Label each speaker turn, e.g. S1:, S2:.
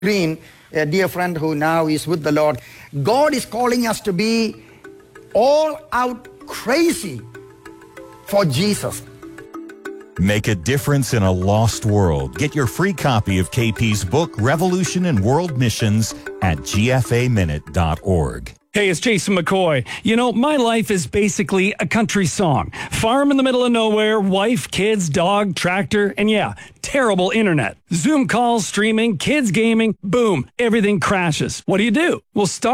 S1: Green, a dear friend who now is with the Lord. God is calling us to be all out crazy for Jesus.
S2: Make a difference in a lost world. Get your free copy of KP's book, Revolution in World Missions, at gfaminute.org.
S3: Hey, it's Jason McCoy. You know, my life is basically a country song. Farm in the middle of nowhere, wife, kids, dog, tractor, and yeah, terrible internet. Zoom calls, streaming, kids gaming, boom, everything crashes. What do? Well, start